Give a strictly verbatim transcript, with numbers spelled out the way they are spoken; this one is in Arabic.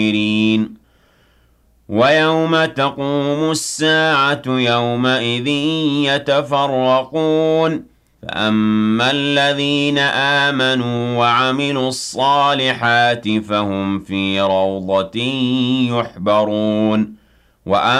وَيَوْمَ تَقُومُ السَّاعَةُ يَوْمَئِذٍ يَتَفَرَّقُونَ فَأَمَّا الَّذِينَ آمَنُوا وَعَمِلُوا الصَّالِحَاتِ فَهُمْ فِي رَوْضَةٍ يُحْبَرُونَ